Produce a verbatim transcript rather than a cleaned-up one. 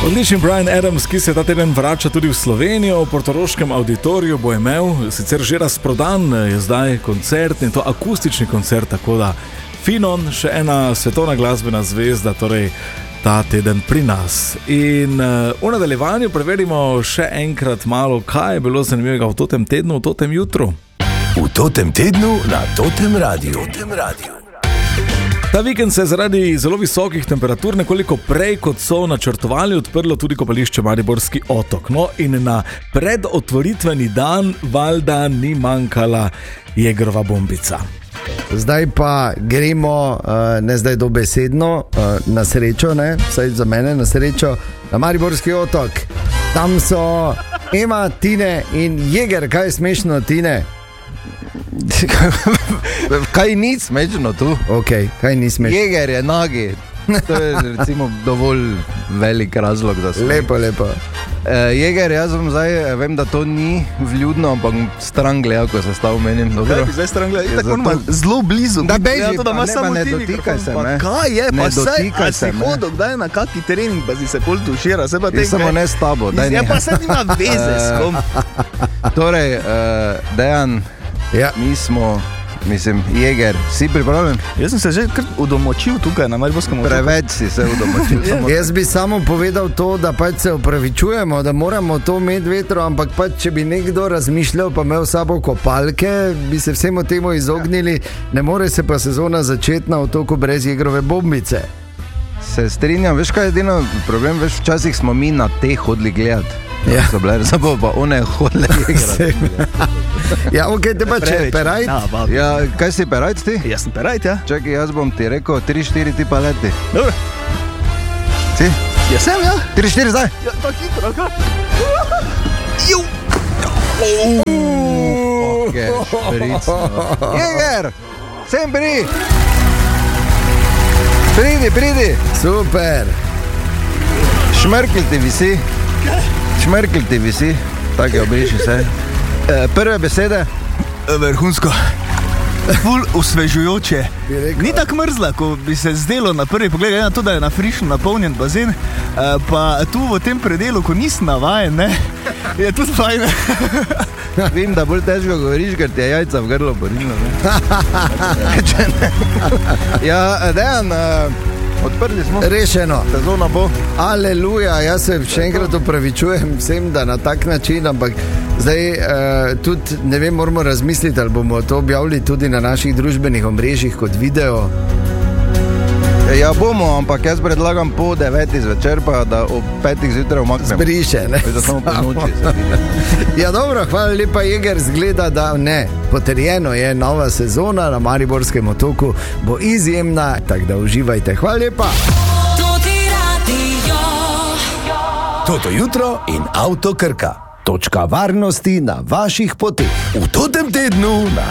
Odlični Bryan Adams, ki se ta teden vrača tudi v Slovenijo, v portoroškem auditoriju bo imel, sicer že razprodan je zdaj koncert in to akustični koncert, tako da Finon, še ena svetovna glasbena zvezda, torej ta teden pri nas. In uh, v nadaljevanju preverimo še enkrat malo, kaj je bilo zanimivega v totem tednu, v totem jutru. V totem tednu na totem radiju. Totem radiju. Ta vikend se je zaradi zelo visokih temperatur nekoliko prej, kot so načrtovali, odprlo tudi kopališče Mariborski otok. No in na predotvoritveni dan valjda ni manjkala Jägerova bombica. Zdaj pa gremo, ne zdaj dobesedno, na srečo, ne, vsaj za mene na srečo, na Mariborski otok. Tam so Ema, Tine in Jäger. Kaj je smešno, Tine? Kaj ni smešno tu? Ok, kaj ni smešno? Jäger je nagi. To je recimo dovolj velik razlog za smeh. Lepo, lepo. Uh, Jäger, jaz vam zdaj, vem, da to ni vljudno, ampak stran gledal, ko se stav menim. Kaj bi zdaj stran gledal? Tako ima zelo blizu. Da beži, to, da pa ne, pa ne dotikaj se me. Kaj je, ne pa saj, a si se hodil kdaj na kaki trening, pa si se pol tušira, se pa tega. Jaz samo ne s tabo, daj ne. Ja, pa se nima veze s kom. Torej, uh, Dejan, ja. Mi smo... Mislim, Jäger, si pripravljen? Jaz sem se že kar udomočil tukaj na Mariborskem otoku. Preveč si se udomočil. Jaz bi samo povedal to, da pač se opravičujemo, da moramo to imeti vetro, ampak pač, če bi nekdo razmišljal, pa imel sabo kopalke, bi se vsemu temu izognili. Ne more se pa sezona začeti na otoku brez Jägerove bombice. Se strinjam, veš kaj je edino problem, veš, včasih smo mi na te hodili gledati. Ja. So bile, samo pa one hodile igrati. Ja, ok, te pa če perajt. Ja, kaj si perajt ti? Jaz sem perajt, ja. Čakaj, jaz bom ti rekel, tri štiri ti pa leti. Dobro. Si? Ja sem, ja. tri štiri zdaj. Ja, tako hitro, kaj? Ju! Ok, špricno. Jäger, sem pri. Pridi, pridi. Super. Šmrkl ti visi. Šmrkl ti visi. Tako je, obriši se. E, prve besede. Vrhunsko. Ful osvežujoče. Ni tako mrzla, ko bi se zdelo na prvi pogled, glede na to, da je na frišno napolnjen bazen, pa tu v tem predelu, ko nisi navajen, ne, je tudi fajn. Vem, da bolj težko govoriš, ker ti je jajca v grlo borilno. Ja, Dejan, odprli smo. Rešeno. Sezona bo. Aleluja, jaz se še enkrat opravičujem vsem, da na tak način, ampak zdaj uh, tudi, ne vem, moramo razmisliti, ali bomo to objavili tudi na naših družbenih omrežjih kot video. Ja, bomo, ampak jaz predlagam po devetih zvečer, pa da ob petih zjutraj umaknem. Zbriše, ne? Da samo po noči. Ja, dobro, hvala lepa, Jäger, zgleda, da ne. Potrjeno je, nova sezona na Mariborskem otoku bo izjemna, tako da uživajte. Hvala lepa. Toto jutro in Avto Krka. Točka varnosti na vaših poteh. V totem tednu na